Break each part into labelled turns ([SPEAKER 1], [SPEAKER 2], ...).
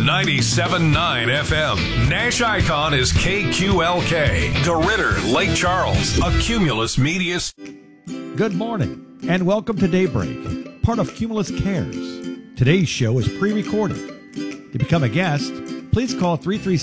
[SPEAKER 1] 97.9 FM. Nash Icon is KQLK. DeRidder, Lake Charles, a Cumulus Media.
[SPEAKER 2] Good morning, and welcome to Daybreak, part of Cumulus Cares. Today's show is pre-recorded. To become a guest, please call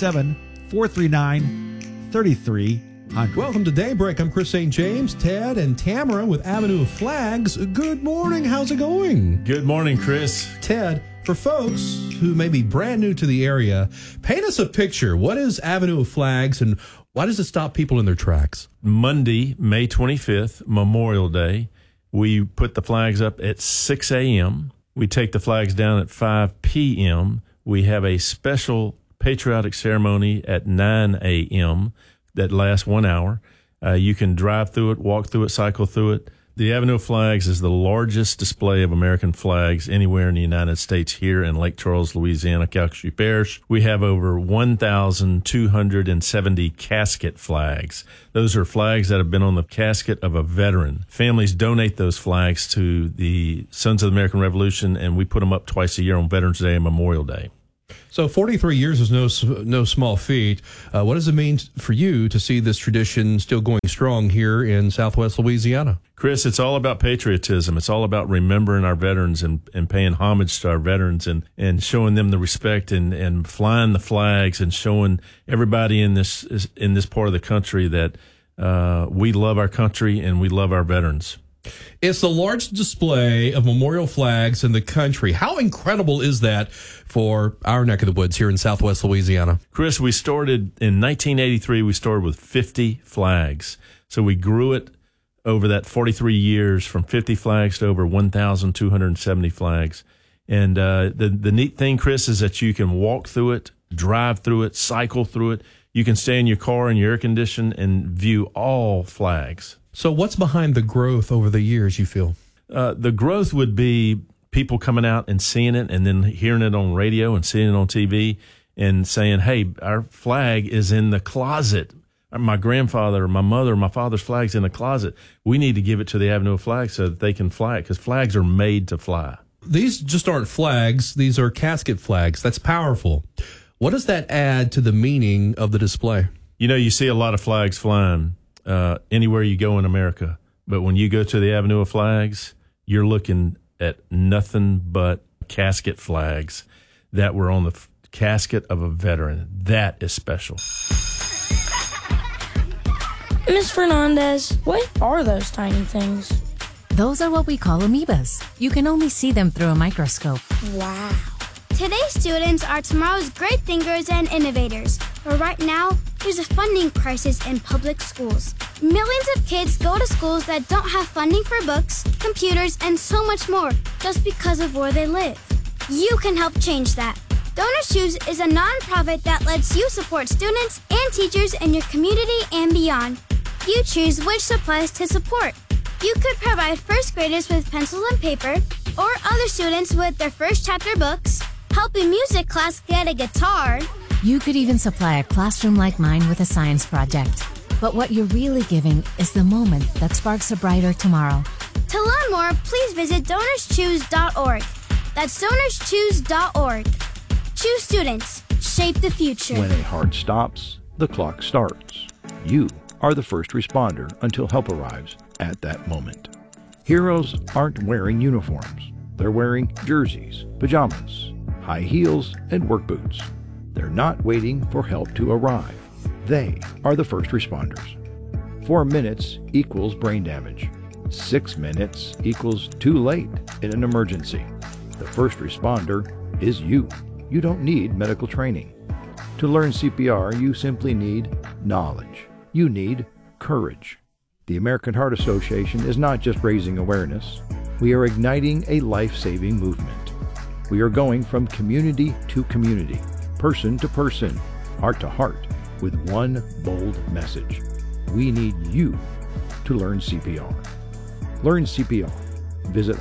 [SPEAKER 2] 337-439-3300.
[SPEAKER 3] Welcome to Daybreak. I'm Chris St. James, Ted, and Tamara with Avenue of Flags. Good morning. How's it going?
[SPEAKER 4] Good morning, Chris.
[SPEAKER 3] Ted, for folks who may be brand new to the area, paint us a picture. What is Avenue of Flags, and why does it stop people in their tracks?
[SPEAKER 4] Monday, May 25th, Memorial Day, we put the flags up at 6 a.m. We take the flags down at 5 p.m. We have a special patriotic ceremony at 9 a.m. that lasts 1 hour. You can drive through it, walk through it, cycle through it. The Avenue of Flags is the largest display of American flags anywhere in the United States here in Lake Charles, Louisiana, Calcasieu Parish. We have over 1,270 casket flags. Those are flags that have been on the casket of a veteran. Families donate those flags to the Sons of the American Revolution, and we put them up twice a year on Veterans Day and Memorial Day.
[SPEAKER 3] So 43 years is no small feat. What does it mean for you to see this tradition still going strong here in Southwest Louisiana?
[SPEAKER 4] Chris, it's all about patriotism. It's all about remembering our veterans and paying homage to our veterans and showing them the respect and flying the flags and showing everybody in this part of the country that we love our country and we love our veterans.
[SPEAKER 3] It's the largest display of memorial flags in the country. How incredible is that for our neck of the woods here in Southwest Louisiana?
[SPEAKER 4] Chris, we started in 1983. We started with 50 flags. So we grew it over that 43 years from 50 flags to over 1,270 flags. And the neat thing, Chris, is that you can walk through it, drive through it, cycle through it. You can stay in your car in your air condition and view all flags.
[SPEAKER 3] So what's behind the growth over the years, you feel?
[SPEAKER 4] The growth would be people coming out and seeing it and then hearing it on radio and seeing it on TV and saying, hey, our flag is in the closet. My grandfather, my mother, my father's flag's in the closet. We need to give it to the Avenue of Flags so that they can fly it because flags are made to fly.
[SPEAKER 3] These just aren't flags. These are casket flags. That's powerful. What does that add to the meaning of the display?
[SPEAKER 4] You know, you see a lot of flags flying anywhere you go in America. But when you go to the Avenue of Flags, you're looking at nothing but casket flags that were on the casket of a veteran. That is special.
[SPEAKER 5] Miss Fernandez, what are those tiny things?
[SPEAKER 6] Those are what we call amoebas. You can only see them through a microscope.
[SPEAKER 5] Wow.
[SPEAKER 7] Today's students are tomorrow's great thinkers and innovators. But right now, there's a funding crisis in public schools. Millions of kids go to schools that don't have funding for books, computers, and so much more just because of where they live. You can help change that. Donors Choose is a nonprofit that lets you support students and teachers in your community and beyond. You choose which supplies to support. You could provide first graders with pencils and paper, or other students with their first chapter books, help a music class get a guitar.
[SPEAKER 6] You could even supply a classroom like mine with a science project. But what you're really giving is the moment that sparks a brighter tomorrow.
[SPEAKER 7] To learn more, please visit DonorsChoose.org. That's DonorsChoose.org. Choose students. Shape the future.
[SPEAKER 8] When a heart stops, the clock starts. You are the first responder until help arrives at that moment. Heroes aren't wearing uniforms. They're wearing jerseys, pajamas, high heels, and work boots. They're not waiting for help to arrive. They are the first responders. 4 minutes equals brain damage. 6 minutes equals too late in an emergency. The first responder is you. You don't need medical training. To learn CPR, you simply need knowledge. You need courage. The American Heart Association is not just raising awareness. We are igniting a life-saving movement. We are going from community to community, person to person, heart to heart, with one bold message. We need you to learn CPR. Learn CPR. Visit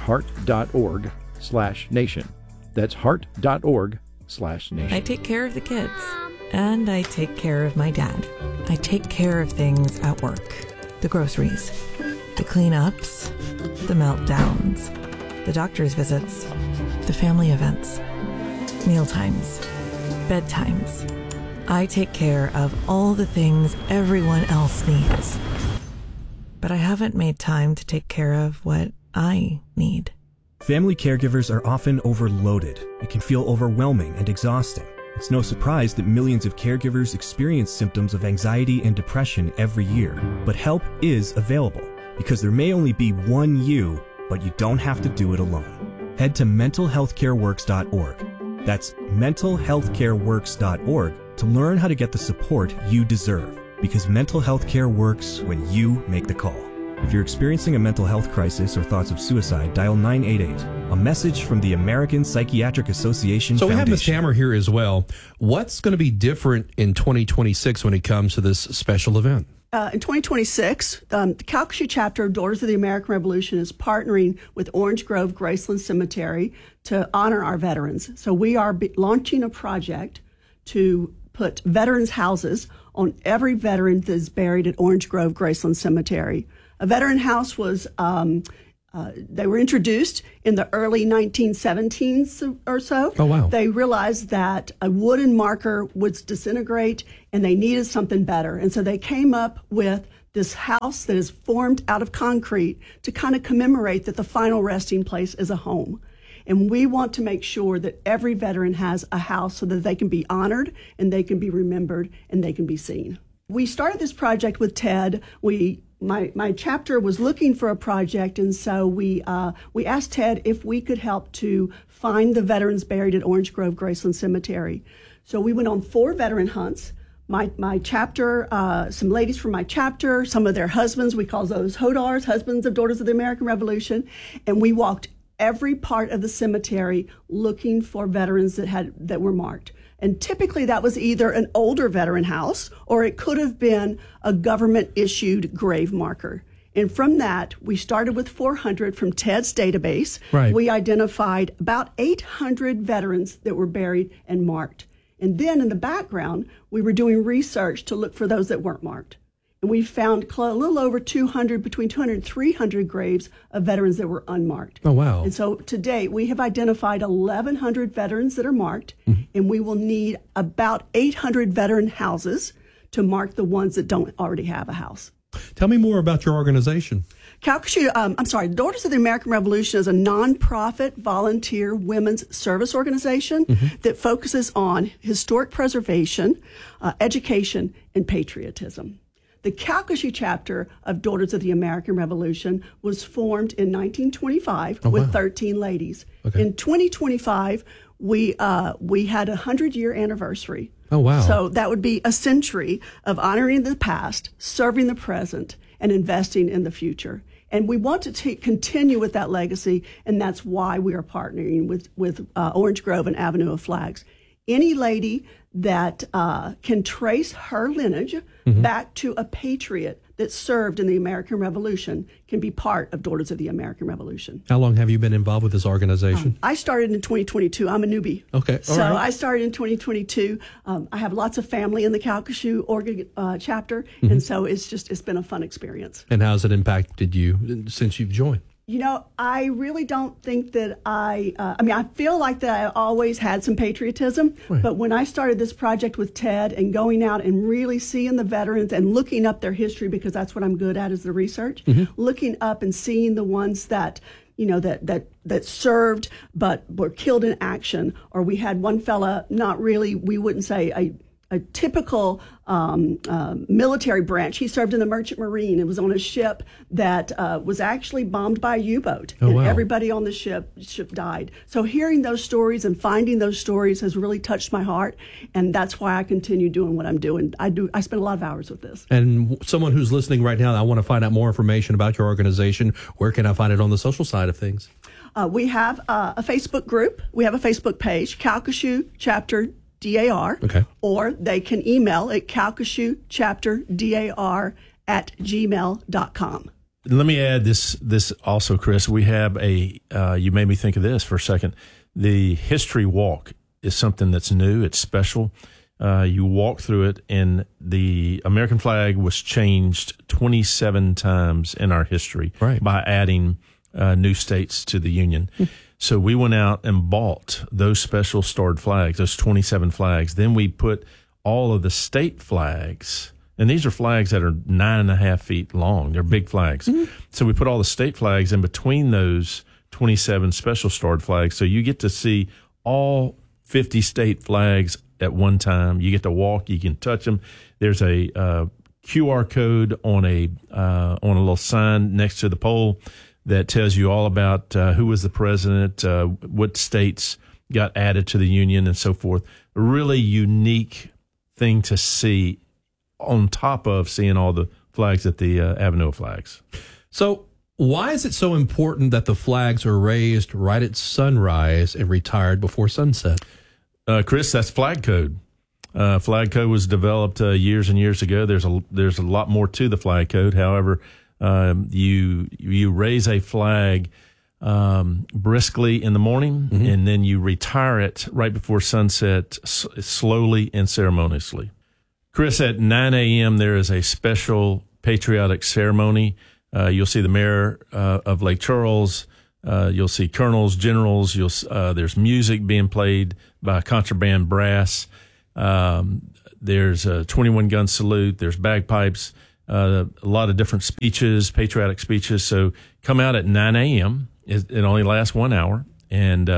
[SPEAKER 8] heart.org/nation. That's heart.org/nation.
[SPEAKER 9] I take care of the kids, and I take care of my dad. I take care of things at work. The groceries, the cleanups, the meltdowns, the doctor's visits, the family events, meal times. bedtimes. I take care of all the things everyone else needs. But I haven't made time to take care of what I need.
[SPEAKER 10] Family caregivers are often overloaded. It can feel overwhelming and exhausting. It's no surprise that millions of caregivers experience symptoms of anxiety and depression every year. But help is available, because there may only be one you, but you don't have to do it alone. Head to mentalhealthcareworks.org. That's mentalhealthcareworks.org to learn how to get the support you deserve, because mental health care works when you make the call. If you're experiencing a mental health crisis or thoughts of suicide, dial 988. A message from the American Psychiatric Association
[SPEAKER 3] So
[SPEAKER 10] Foundation.
[SPEAKER 3] we have Ms. Hammer here as well. What's going to be different in 2026 when it comes to this special event?
[SPEAKER 11] In 2026, the Calcasieu chapter of Daughters of the American Revolution is partnering with Orange Grove Graceland Cemetery to honor our veterans. So we are launching a project to put veterans' houses on every veteran that is buried at Orange Grove Graceland Cemetery. A veteran house was, they were introduced in the early 1917s or so.
[SPEAKER 3] Oh, wow.
[SPEAKER 11] They realized that a wooden marker would disintegrate and they needed something better. And so they came up with this house that is formed out of concrete to kind of commemorate that the final resting place is a home. And we want to make sure that every veteran has a house so that they can be honored and they can be remembered and they can be seen. We started this project with Ted. My chapter was looking for a project, and so we asked Ted if we could help to find the veterans buried at Orange Grove Graceland Cemetery. So we went on 4 veteran hunts. My chapter, some ladies from my chapter, some of their husbands, we call those HODARs, Husbands of Daughters of the American Revolution, and we walked every part of the cemetery looking for veterans that were marked. And typically that was either an older veteran house or it could have been a government-issued grave marker. And from that, we started with 400 from Ted's database.
[SPEAKER 3] Right.
[SPEAKER 11] We identified about 800 veterans that were buried and marked. And then in the background, we were doing research to look for those that weren't marked. And we found a little over 200, between 200 and 300 graves of veterans that were unmarked.
[SPEAKER 3] Oh, wow.
[SPEAKER 11] And so to date, we have identified 1,100 veterans that are marked, and we will need about 800 veteran houses to mark the ones that don't already have a house.
[SPEAKER 3] Tell me more about your organization.
[SPEAKER 11] Calcasieu, Daughters of the American Revolution is a nonprofit volunteer women's service organization that focuses on historic preservation, education, and patriotism. The Calcasieu chapter of Daughters of the American Revolution was formed in 1925 with 13 ladies. Okay. In 2025, we had a 100-year anniversary.
[SPEAKER 3] Oh, wow.
[SPEAKER 11] So that would be a century of honoring the past, serving the present, and investing in the future. And we want to continue with that legacy, and that's why we are partnering with Orange Grove and Avenue of Flags. Any lady that can trace her lineage back to a patriot that served in the American Revolution can be part of Daughters of the American Revolution.
[SPEAKER 3] How long have you been involved with this organization?
[SPEAKER 11] I started in 2022. I'm a newbie.
[SPEAKER 3] Okay.
[SPEAKER 11] So I started in 2022. I have lots of family in the Calcasieu chapter, and so it's been a fun experience.
[SPEAKER 3] And how has it impacted you since you've joined?
[SPEAKER 11] You know, I really don't think that I feel like that I always had some patriotism, right. But when I started this project with Ted and going out and really seeing the veterans and looking up their history, because that's what I'm good at is the research, looking up and seeing the ones that, you know, that served but were killed in action, or we had one fella, not really, we wouldn't say a typical military branch. He served in the Merchant Marine. It was on a ship that was actually bombed by a U-boat.
[SPEAKER 3] Oh, wow.
[SPEAKER 11] Everybody on the ship died. So hearing those stories and finding those stories has really touched my heart, and that's why I continue doing what I'm doing. I spend a lot of hours with this.
[SPEAKER 3] And someone who's listening right now, I want to find out more information about your organization. Where can I find it on the social side of things?
[SPEAKER 11] We have a Facebook group. We have a Facebook page, Calcasieu Chapter DAR,
[SPEAKER 3] okay.
[SPEAKER 11] Or they can email at calcasieuchapterdar@gmail.com.
[SPEAKER 4] Let me add this also, Chris. We have you made me think of this for a second. The history walk is something that's new. It's special. You walk through it, and the American flag was changed 27 times in our history, right, by adding new states to the Union. So we went out and bought those special starred flags, those 27 flags. Then we put all of the state flags, and these are flags that are 9.5 feet long. They're big flags. Mm-hmm. So we put all the state flags in between those 27 special starred flags. So you get to see all 50 state flags at one time. You get to walk, you can touch them. There's a QR code on a little sign next to the pole that tells you all about who was the president, what states got added to the union, and so forth. A really unique thing to see on top of seeing all the flags at the Avenue of Flags.
[SPEAKER 3] So why is it so important that the flags are raised right at sunrise and retired before sunset?
[SPEAKER 4] Chris, that's flag code. Flag code was developed years and years ago. There's a lot more to the flag code. However, you raise a flag briskly in the morning, mm-hmm. and then you retire it right before sunset, slowly and ceremoniously. Chris, at 9 a.m. there is a special patriotic ceremony. You'll see the mayor of Lake Charles. You'll see colonels, generals. There's music being played by contraband brass. There's a 21-gun salute. There's bagpipes. A lot of different speeches, patriotic speeches. So come out at 9 a.m. It only lasts 1 hour, and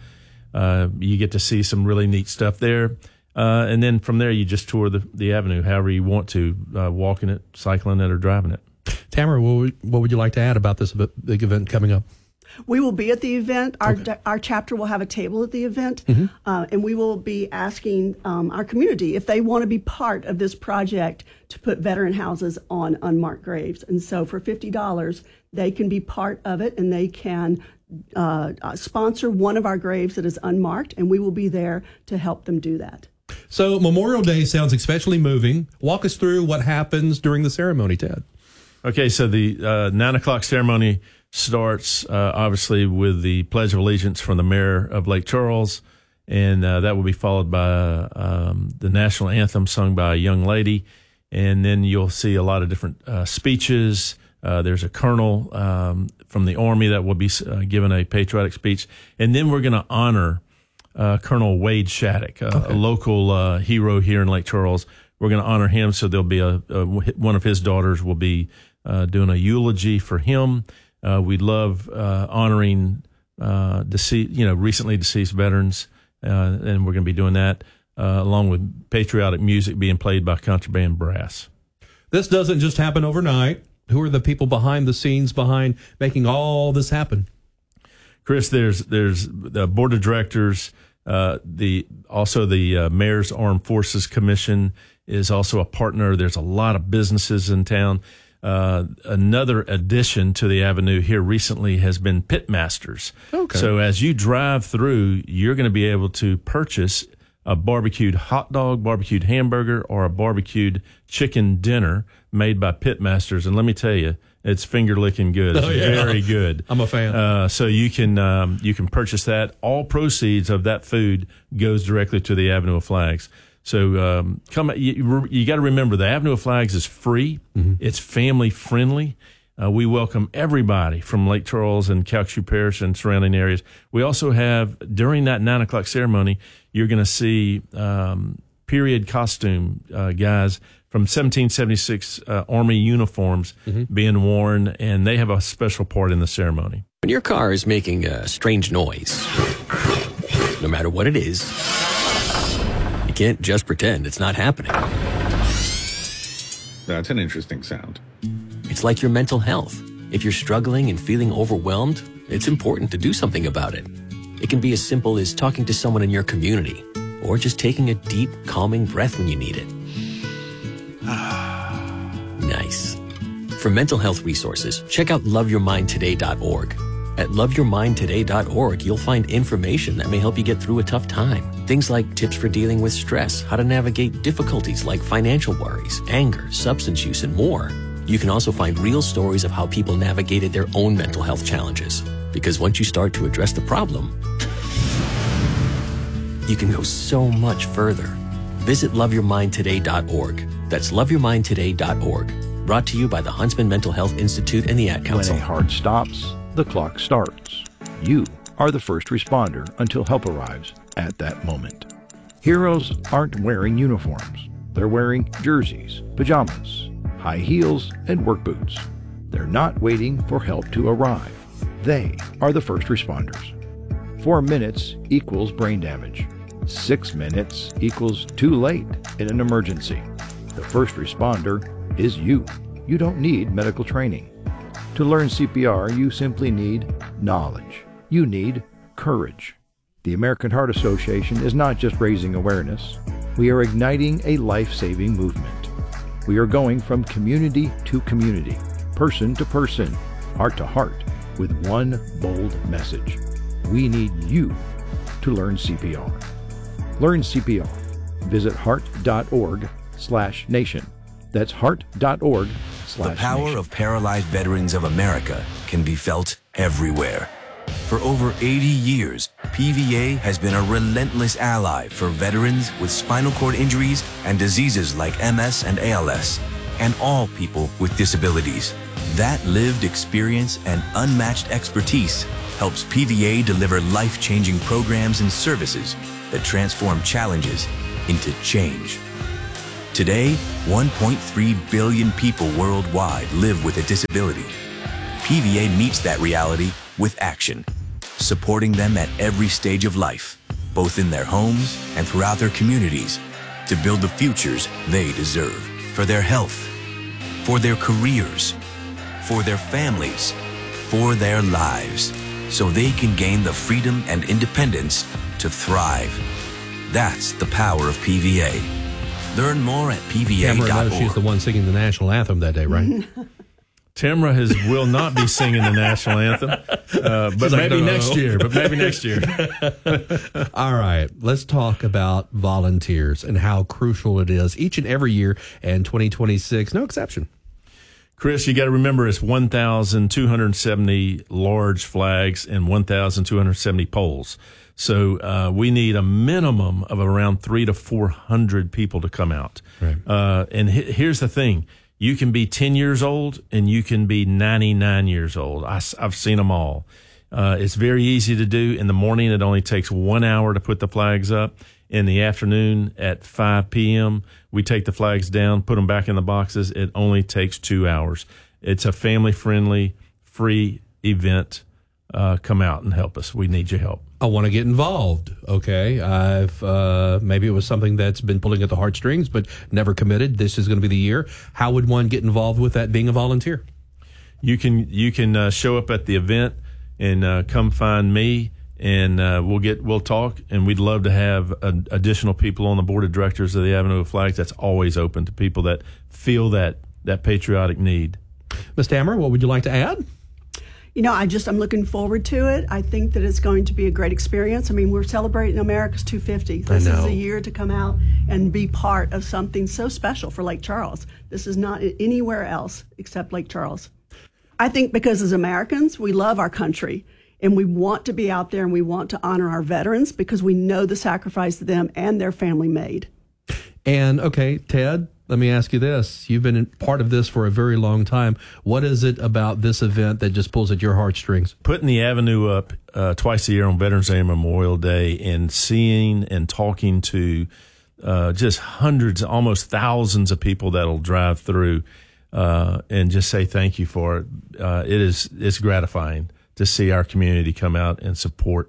[SPEAKER 4] you get to see some really neat stuff there. And then from there, you just tour the avenue however you want to, walking it, cycling it, or driving it.
[SPEAKER 3] Tamara, what would you like to add about this big event coming up?
[SPEAKER 11] We will be at the event. Our chapter will have a table at the event, mm-hmm. And we will be asking our community if they want to be part of this project to put veteran houses on unmarked graves. And so for $50, they can be part of it, and they can sponsor one of our graves that is unmarked, and we will be there to help them do that.
[SPEAKER 3] So Memorial Day sounds especially moving. Walk us through what happens during the ceremony, Ted.
[SPEAKER 4] Okay, so the 9 o'clock ceremony starts obviously with the Pledge of Allegiance from the mayor of Lake Charles, and that will be followed by the national anthem sung by a young lady, and then you'll see a lot of different speeches. There's a colonel from the Army that will be giving a patriotic speech, and then we're going to honor Colonel Wade Shattuck, a local hero here in Lake Charles. We're going to honor him, so there'll be one of his daughters will be doing a eulogy for him. We love honoring recently deceased veterans, and we're going to be doing that along with patriotic music being played by contraband brass.
[SPEAKER 3] This doesn't just happen overnight. Who are the people behind the scenes behind making all this happen?
[SPEAKER 4] Chris, there's the board of directors. Also the Mayor's Armed Forces Commission is also a partner. There's a lot of businesses in town. Another addition to the avenue here recently has been Pitmasters. Okay. So as you drive through, you're going to be able to purchase a barbecued hot dog, barbecued hamburger, or a barbecued chicken dinner made by Pitmasters. And let me tell you, it's finger licking good. It's very good.
[SPEAKER 3] I'm a fan.
[SPEAKER 4] So you can purchase that. All proceeds of that food goes directly to the Avenue of Flags. So you got to remember, the Avenue of Flags is free. Mm-hmm. It's family friendly. We welcome everybody from Lake Charles and Calcasieu Parish and surrounding areas. We also have, during that 9 o'clock ceremony, you're going to see period costume guys from 1776 Army uniforms mm-hmm. being worn, and they have a special part in the ceremony.
[SPEAKER 12] When your car is making a strange noise, no matter what it is, you can't just pretend it's not happening.
[SPEAKER 13] That's an interesting sound.
[SPEAKER 12] It's like your mental health. If you're struggling and feeling overwhelmed, it's important to do something about it. It can be as simple as talking to someone in your community, or just taking a deep, calming breath when you need it. Nice. For mental health resources, check out loveyourmindtoday.org. At loveyourmindtoday.org, you'll find information that may help you get through a tough time. Things like tips for dealing with stress, how to navigate difficulties like financial worries, anger, substance use, and more. You can also find real stories of how people navigated their own mental health challenges. Because once you start to address the problem, you can go so much further. Visit loveyourmindtoday.org. That's loveyourmindtoday.org. Brought to you by the Huntsman Mental Health Institute and the Ad Council.
[SPEAKER 8] When a heart stops, the clock starts. You are the first responder until help arrives at that moment. Heroes aren't wearing uniforms. They're wearing jerseys, pajamas, high heels, and work boots. They're not waiting for help to arrive. They are the first responders. 4 minutes equals brain damage. 6 minutes equals too late in an emergency. The first responder is you. You don't need medical training. To learn CPR, you simply need knowledge. You need courage. The American Heart Association is not just raising awareness. We are igniting a life-saving movement. We are going from community to community, person to person, heart to heart, with one bold message. We need you to learn CPR. Learn CPR. Visit heart.org/nation. That's heart.org/nation.
[SPEAKER 13] The power of paralyzed veterans of America can be felt everywhere. For over 80 years, PVA has been a relentless ally for veterans with spinal cord injuries and diseases like MS and ALS, and all people with disabilities. That lived experience and unmatched expertise helps PVA deliver life-changing programs and services that transform challenges into change. Today, 1.3 billion people worldwide live with a disability. PVA meets that reality with action, supporting them at every stage of life, both in their homes and throughout their communities, to build the futures they deserve for their health, for their careers, for their families, for their lives, so they can gain the freedom and independence to thrive. That's the power of PVA. Learn more at PVA.org.
[SPEAKER 3] Tamara knows she's the one singing the national anthem that day, right?
[SPEAKER 4] Tamara will not be singing the national anthem, but maybe next year.
[SPEAKER 3] All right, let's talk about volunteers and how crucial it is each and every year, and 2026, no exception.
[SPEAKER 4] Chris, you got to remember it's 1,270 large flags and 1,270 poles. So we need a minimum of around 300 to 400 people to come out.
[SPEAKER 3] Right.
[SPEAKER 4] And here's the thing. You can be 10 years old and you can be 99 years old. I've seen them all. It's very easy to do. In the morning, it only takes 1 hour to put the flags up. In the afternoon at 5 p.m., we take the flags down, put them back in the boxes. It only takes 2 hours. It's a family-friendly, free event. Come out and help us. We need your help.
[SPEAKER 3] I want to get involved. Okay. Maybe it was something that's been pulling at the heartstrings, but never committed. This is going to be the year. How would one get involved with that being a volunteer?
[SPEAKER 4] You can show up at the event and come find me, and we'll talk, and we'd love to have additional people on the board of directors of the Avenue of Flags. That's always open to people that feel that patriotic need.
[SPEAKER 3] Ms. Tamara, what would you like to add?
[SPEAKER 11] You know, I'm looking forward to it. I think that it's going to be a great experience. I mean, we're celebrating America's 250th. This is a year to come out and be part of something so special for Lake Charles. This is not anywhere else except Lake Charles. I think because as Americans, we love our country and we want to be out there and we want to honor our veterans because we know the sacrifice that them and their family made.
[SPEAKER 3] And, okay, Ted, let me ask you this. You've been part of this for a very long time. What is it about this event that just pulls at your heartstrings?
[SPEAKER 4] Putting the Avenue up twice a year on Veterans Day and Memorial Day and seeing and talking to just hundreds, almost thousands of people that'll drive through and just say thank you for it. It's gratifying to see our community come out and support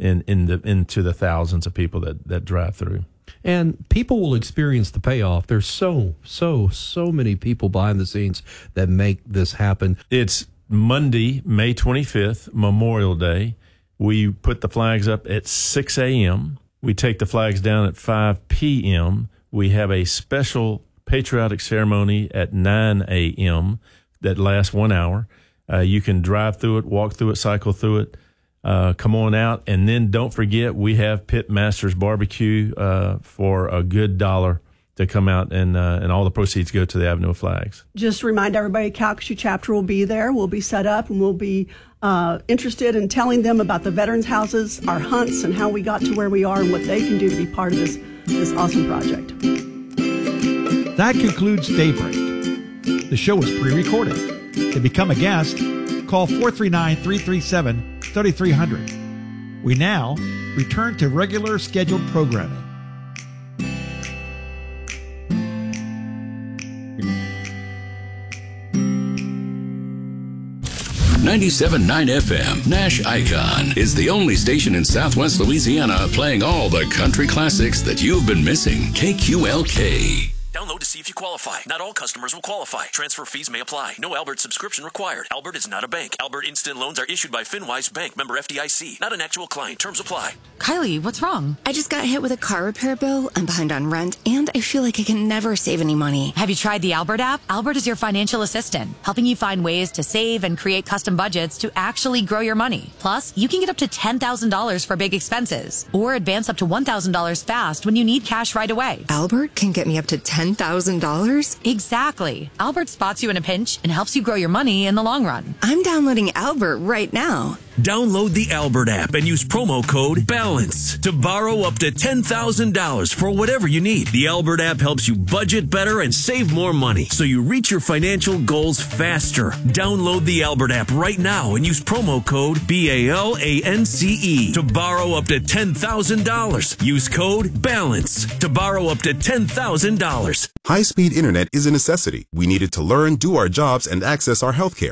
[SPEAKER 4] into the thousands of people that drive through.
[SPEAKER 3] And people will experience the payoff. There's so many people behind the scenes that make this happen.
[SPEAKER 4] It's Monday, May 25th, Memorial Day. We put the flags up at 6 a.m. We take the flags down at 5 p.m. We have a special patriotic ceremony at 9 a.m. that lasts 1 hour. You can drive through it, walk through it, cycle through it. Come on out. And then don't forget, we have Pit Masters Barbecue for a good $1 to come out, and all the proceeds go to the Avenue of Flags.
[SPEAKER 11] Just remind everybody, Calcasieu chapter will be there. We'll be set up, and we'll be interested in telling them about the veterans' houses, our hunts, and how we got to where we are and what they can do to be part of this awesome project.
[SPEAKER 2] That concludes Daybreak. The show is pre-recorded. To become a guest, call 439-337-3300. We now return to regular scheduled programming.
[SPEAKER 14] 97.9 FM, Nash Icon, is the only station in Southwest Louisiana playing all the country classics that you've been missing. KQLK.
[SPEAKER 15] Download to see if you qualify. Not all customers will qualify. Transfer fees may apply. No Albert subscription required. Albert is not a bank. Albert Instant Loans are issued by FinWise Bank, member FDIC. Not an actual client. Terms apply.
[SPEAKER 16] Kylie, what's wrong? I just got hit with a car repair bill. I'm behind on rent, and I feel like I can never save any money.
[SPEAKER 17] Have you tried the Albert app? Albert is your financial assistant, helping you find ways to save and create custom budgets to actually grow your money. Plus, you can get up to $10,000 for big expenses, or advance up to $1,000 fast when you need cash right away.
[SPEAKER 16] Albert can get me up to $10,000?
[SPEAKER 17] Exactly. Albert spots you in a pinch and helps you grow your money in the long run.
[SPEAKER 16] I'm downloading Albert right now.
[SPEAKER 15] Download the Albert app and use promo code BALANCE to borrow up to $10,000 for whatever you need. The Albert app helps you budget better and save more money so you reach your financial goals faster. Download the Albert app right now and use promo code BALANCE to borrow up to $10,000. Use code BALANCE to borrow up to $10,000.
[SPEAKER 18] High-speed internet is a necessity. We need it to learn, do our jobs, and access our healthcare.